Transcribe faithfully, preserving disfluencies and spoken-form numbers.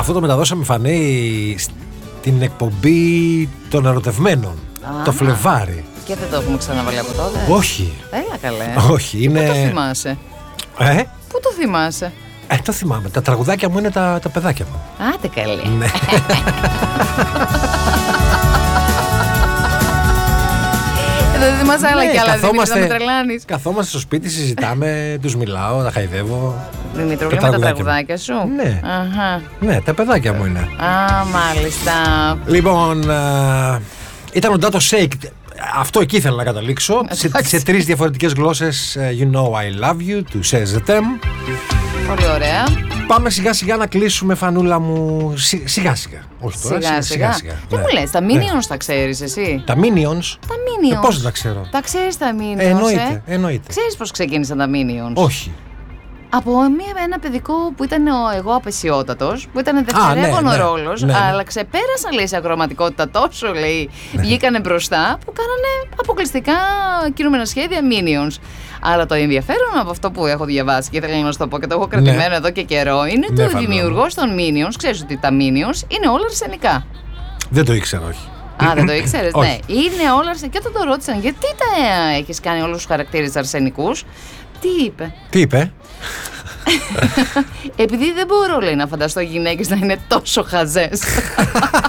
αυτό το μεταδώσαμε, Φανή, στην εκπομπή των ερωτευμένων. Α, το Φλεβάρι. Και δεν το έχουμε ξαναβάλει από τότε. Όχι. Έλα καλέ. Όχι, είναι. Πού το θυμάσαι? Ε? Πού το θυμάσαι? Ε, το θυμάμαι. Τα τραγουδάκια μου είναι τα, τα παιδάκια μου. Άντε καλέ. Ναι. Δεν θυμάσαι άλλα Ναι, κι άλλα, καθόμαστε, Δημήτρη, να με τρελάνεις. Καθόμαστε στο σπίτι, συζητάμε, τους μιλάω, τα χαϊδεύω. Δημήτρη, βλέπουμε τα τραγουδάκια σου. Ναι. Αχα. Ναι, τα παιδάκια μου είναι. Α, μάλιστα. Λοιπόν, α, ήταν ο Dato Shake. Αυτό εκεί ήθελα να καταλήξω. σε, σε τρεις διαφορετικές γλώσσες. You know I love you, του Σεζετέμ. Πολύ ωραία. Πάμε σιγά σιγά να κλείσουμε, Φανούλα μου. Σι, σιγά σιγά. Όχι τώρα, Σιγά σιγά. σιγά. Τι Ναι. μου λες, τα Minions τα ξέρεις εσύ? Τα Minions. Τα Minions. Ε, πώς δεν τα ξέρω. Τα ξέρεις τα Minions? Ε, εννοείται, ε? εννοείται. Ξέρεις πώς ξεκίνησαν τα Minions? Όχι. Από μια, ένα παιδικό που ήταν ο εγώ απεσιότατος, που ήταν δευτερεύον ναι, ο ναι, ρόλος, ναι, ναι. αλλά ξεπέρασαν, λέει, σε ακροματικότητα τόσο, λέει, ναι. βγήκανε μπροστά που κάνανε αποκλειστικά κινούμενα σχέδια Minions. Αλλά το ενδιαφέρον από αυτό που έχω διαβάσει και ήθελα να σου το πω και το έχω κρατημένο ναι. εδώ και καιρό είναι ναι, ότι ο δημιουργός των Minions, ξέρεις ότι τα Minions είναι όλα αρσενικά. Δεν το ήξερα, όχι. Α, δεν το ήξερες, ναι. Είναι όλα αρσενικά. Και όταν το ρώτησαν, γιατί τα έχεις κάνει όλους τους χαρακτήρες αρσενικούς, τι είπε? Τι είπε? Επειδή δεν μπορώ, λέει, να φανταστώ γυναίκες να είναι τόσο χαζές.